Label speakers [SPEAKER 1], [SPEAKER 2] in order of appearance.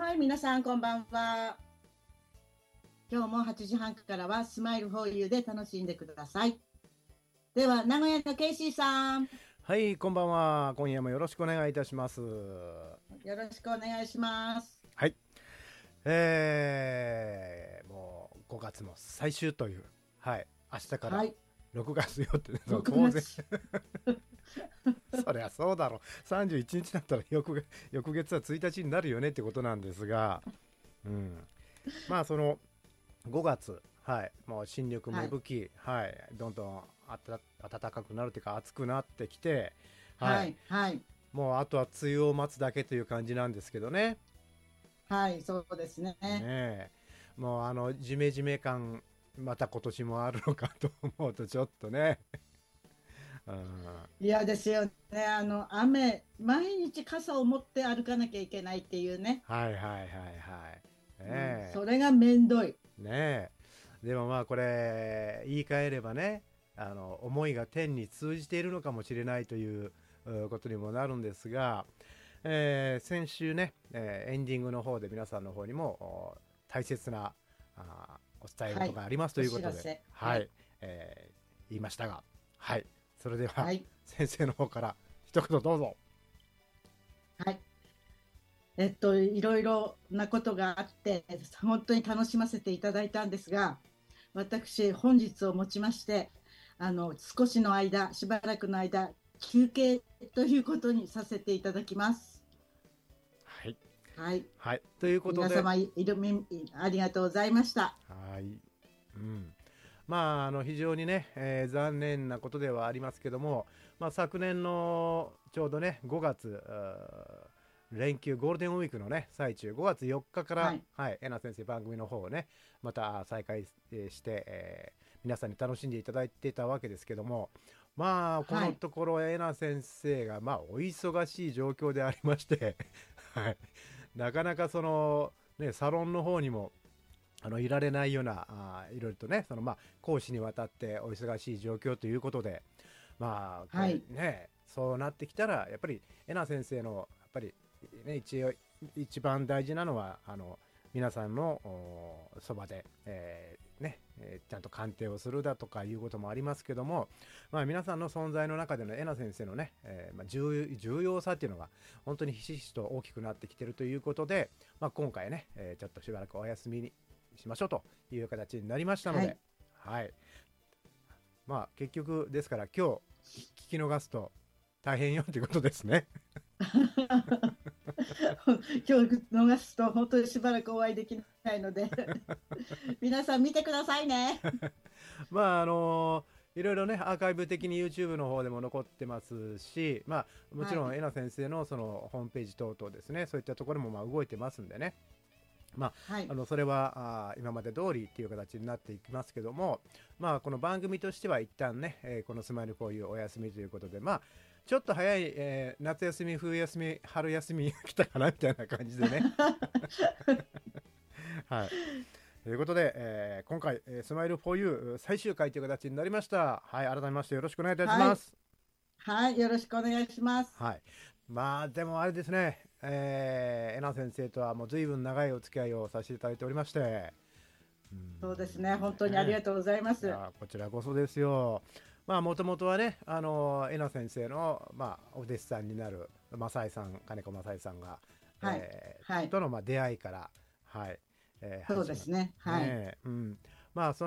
[SPEAKER 1] はい、皆さんこんばんは。今日も8時半からはスマイルフォーユーで楽しんでください。では、名古屋のケイシーさん、
[SPEAKER 2] はい、こんばんは。今夜もよろしくお願いいたします。
[SPEAKER 1] よろしくお願いします。
[SPEAKER 2] はい、もう5月も最終という、はい、明日から
[SPEAKER 1] はい、
[SPEAKER 2] 6月よって、
[SPEAKER 1] 6
[SPEAKER 2] 当然、
[SPEAKER 1] 月。
[SPEAKER 2] そりゃそうだろう。31日だったら翌月は1日になるよねってことなんですが、うん、まあその5月、はい、もう新緑
[SPEAKER 1] はい、
[SPEAKER 2] 芽吹き、はい、どんどん暖かくなるというか暑くなってきて、はい、
[SPEAKER 1] はい、はい、
[SPEAKER 2] もうあとは梅雨を待つだけという感じなんですけどね。
[SPEAKER 1] はい、そうですね。
[SPEAKER 2] ねえ、もうジメジメ感また今年もあるのかと思うとちょっとね、うん、
[SPEAKER 1] 嫌ですよね。雨、毎日傘を持って歩かなきゃいけないっていうね。
[SPEAKER 2] はいはいはいはい、
[SPEAKER 1] うん、
[SPEAKER 2] ね
[SPEAKER 1] それがめんどい。
[SPEAKER 2] えねえ、でもまあこれ言い換えればね、思いが天に通じているのかもしれないということにもなるんですが、先週ね、エンディングの方で皆さんの方にも大切なお伝え
[SPEAKER 1] はい、
[SPEAKER 2] 事がありますと
[SPEAKER 1] お
[SPEAKER 2] いうことで、
[SPEAKER 1] 知らせ。はい、
[SPEAKER 2] はい、言いましたが、はい、それでは
[SPEAKER 1] はい、
[SPEAKER 2] 先生の方から一言どうぞ。
[SPEAKER 1] はい。いろいろなことがあって、本当に楽しませていただいたんですが、私、本日をもちまして、少しの間、しばらくの間、休憩ということにさせていただきます。
[SPEAKER 2] はい、
[SPEAKER 1] はい。
[SPEAKER 2] はい、ということで、
[SPEAKER 1] 皆様、ありがとうございました。
[SPEAKER 2] はい、うん、まあ非常にね、残念なことではありますけども、まあ、昨年のちょうどね5月連休ゴールデンウィークのね最中5月4日から、
[SPEAKER 1] はい。
[SPEAKER 2] はい、えな先生番組の方をねまた再開して、皆さんに楽しんでいただいてたわけですけども、まあこ
[SPEAKER 1] はい。
[SPEAKER 2] のところえな先生がまあお忙しい状況でありましてはい、なかなかそのねサロンの方にもいられないような、いろいろとね、まあ、講師にわたってお忙しい状況ということで、まあ、これ
[SPEAKER 1] はい。
[SPEAKER 2] ね、そうなってきたら、やっぱり、えな先生の、やっぱり、ね、一番大事なのは、皆さんのそばで、ちゃんと鑑定をするだとかいうこともありますけども、まあ、皆さんの存在の中でのえな先生のね、まあ、重要さっていうのが本当にひしひしと大きくなってきてるということで、まあ、今回ね、ちょっとしばらくお休みにしましょうという形になりましたので、
[SPEAKER 1] はい。
[SPEAKER 2] はい、まあ結局ですから今日聞き逃すと大変よということですね。
[SPEAKER 1] 今日逃すと本当にしばらくお会いできないので皆さん見てくださいね。
[SPEAKER 2] まあいろいろねアーカイブ的に YouTube の方でも残ってますし、まあもち
[SPEAKER 1] はい。
[SPEAKER 2] ろんえな先生のそのホームページ等々ですね、そういったところもまあ動いてますんでね、ま
[SPEAKER 1] はい。
[SPEAKER 2] あ、それは今まで通りっていう形になっていきますけども、まあ、この番組としては一旦ね、このスマイルフォーユーお休みということで、まあ、ちょっと早い、夏休み、冬休み、春休み来たかなみたいな感じでね。はい。ということで、今回、スマイルフォーユー最終回という形になりました。はい、改めましてよろしくお願いいたし
[SPEAKER 1] はい。
[SPEAKER 2] ます。
[SPEAKER 1] はい。よろしくお願いします。
[SPEAKER 2] はい。まあ、でもあれですね、えな先生とはもう随分長いお付き合いをさせていただいておりまして、
[SPEAKER 1] そうですね。本当にあり
[SPEAKER 2] ね、
[SPEAKER 1] がとうございます。
[SPEAKER 2] いやこちらこそですよ。まあもともとはねえな先生の、まあ、お弟子さんになる正井さん金子正井さんが、
[SPEAKER 1] はい。はい。
[SPEAKER 2] とのまあ出会いから、はい、
[SPEAKER 1] そう
[SPEAKER 2] 始まって
[SPEAKER 1] ですね。はい。
[SPEAKER 2] ね、うん、まあその